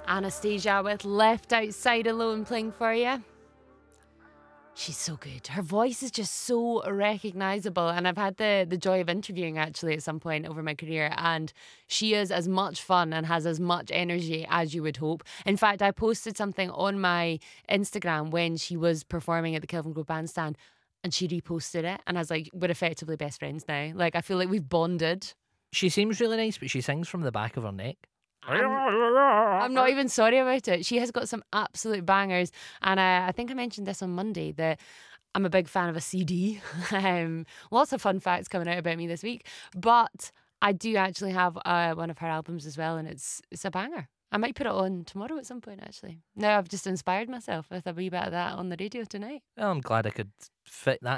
Anastasia with Left Outside Alone playing for you. She's so good. Her voice is just so recognizable. And I've had the joy of interviewing actually at some point over my career. And she is as much fun and has as much energy as you would hope. In fact, I posted something on my Instagram when she was performing at the Kelvin Grove Bandstand and she reposted it. And I was like, we're effectively best friends now. Like, I feel like we've bonded. She seems really nice, but she sings from the back of her neck. I'm not even sorry about it. She has got some absolute bangers. And I think I mentioned this on Monday that I'm a big fan of a CD. Lots of fun facts coming out about me this week. But I do actually have one of her albums as well, and it's a banger. I might put it on tomorrow at some point, actually. Now I've just inspired myself with a wee bit of that on the radio tonight. Well, I'm glad I could fit that